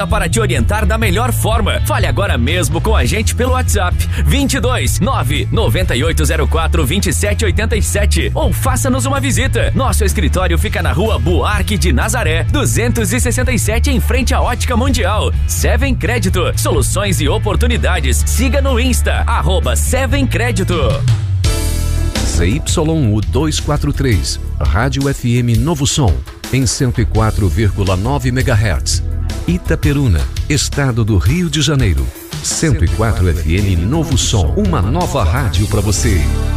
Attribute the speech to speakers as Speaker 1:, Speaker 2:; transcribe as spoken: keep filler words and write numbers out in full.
Speaker 1: para te orientar da melhor forma. Fale agora mesmo com a gente pelo WhatsApp vinte e dois, nove nove oito zero quatro, dois sete oito sete ou faça-nos uma visita. Nosso escritório fica na rua Buarque de Nazaré, duzentos e sessenta e sete, em frente à Ótica Mundial. Seven Crédito, soluções e oportunidades. Siga no Insta, arroba Seven Crédito.
Speaker 2: Z Y U duzentos e quarenta e três, Rádio F M Novo Som, em cento e quatro vírgula nove megahertz. Itaperuna, Estado do Rio de Janeiro. cento e quatro F M Novo Som, uma nova rádio para você.